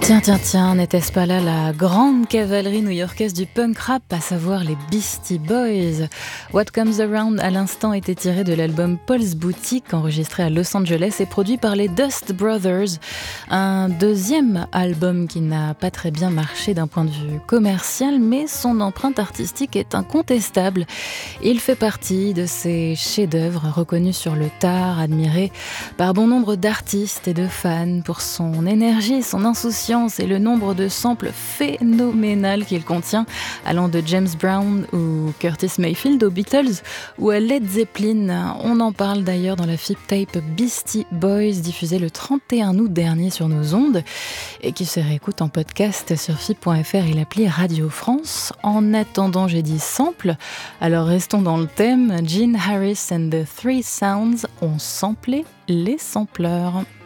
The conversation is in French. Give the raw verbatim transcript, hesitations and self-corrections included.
Tiens, tiens, tiens, n'était-ce pas là la grande cavalerie new-yorkaise du punk rap, à savoir les Beastie Boys? What Comes Around à l'instant était tiré de l'album Paul's Boutique, enregistré à Los Angeles et produit par les Dust Brothers. Un deuxième album qui n'a pas très bien marché d'un point de vue commercial, mais son empreinte artistique est incontestable. Il fait partie de ces chefs-d'œuvre reconnus sur le tard, admirés par bon nombre d'artistes et de fans pour son énergie, son insouciance et le nombre de samples phénoménal qu'il contient, allant de James Brown ou Curtis Mayfield aux Beatles ou à Led Zeppelin. On en parle d'ailleurs dans la F I P tape Beastie Boys, diffusée le trente et un août dernier sur nos ondes et qui se réécoute en podcast sur F I P point F R et l'appli Radio France. En attendant, j'ai dit sample, alors restons dans le thème. Gene Harris and the Three Sounds ont samplé les sampleurs.